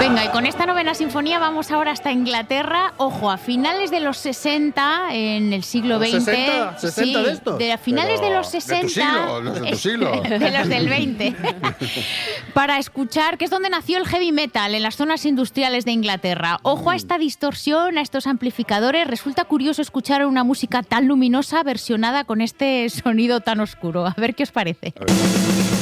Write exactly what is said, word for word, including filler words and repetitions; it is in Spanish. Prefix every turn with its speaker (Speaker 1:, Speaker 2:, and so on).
Speaker 1: Venga, y con esta novena sinfonía vamos ahora hasta Inglaterra. Ojo, a finales de los sesenta, en el siglo veinte.
Speaker 2: ¿sesenta? ¿sesenta
Speaker 1: sí,
Speaker 2: de esto?
Speaker 1: De a finales
Speaker 2: Pero
Speaker 1: de los sesenta.
Speaker 2: De tu siglo, los de tu siglo.
Speaker 1: De los del veinte. Para escuchar, que es donde nació el heavy metal, en las zonas industriales de Inglaterra. Ojo a esta distorsión, a estos amplificadores. Resulta curioso escuchar una música tan luminosa versionada con este sonido tan oscuro. A ver qué os parece.
Speaker 2: A ver.